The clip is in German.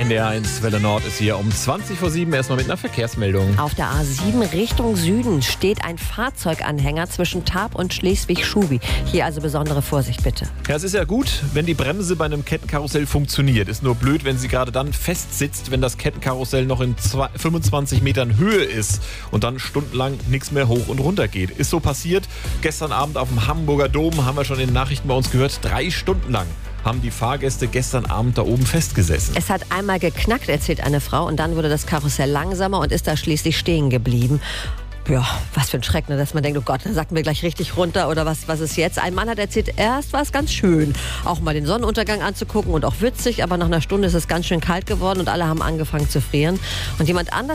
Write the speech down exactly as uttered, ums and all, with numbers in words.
N D R eins Welle Nord ist hier um zwanzig vor sieben erstmal mit einer Verkehrsmeldung. Auf der A sieben Richtung Süden steht ein Fahrzeuganhänger zwischen Tarp und Schleswig-Schubi. Hier also besondere Vorsicht bitte. Ja, es ist ja gut, wenn die Bremse bei einem Kettenkarussell funktioniert. Ist nur blöd, wenn sie gerade dann festsitzt, wenn das Kettenkarussell noch in fünfundzwanzig Metern Höhe ist und dann stundenlang nichts mehr hoch und runter geht. Ist so passiert. Gestern Abend auf dem Hamburger Dom, haben wir schon in den Nachrichten bei uns gehört, drei Stunden lang haben die Fahrgäste gestern Abend da oben festgesessen. Es hat einmal geknackt, erzählt eine Frau, und dann wurde das Karussell langsamer und ist da schließlich stehen geblieben. Ja, was für ein Schreck, ne? Dass man denkt, oh Gott, dann sacken wir gleich richtig runter oder was, was ist jetzt? Ein Mann hat erzählt, erst war es ganz schön, auch mal den Sonnenuntergang anzugucken und auch witzig, aber nach einer Stunde ist es ganz schön kalt geworden und alle haben angefangen zu frieren. Und jemand anders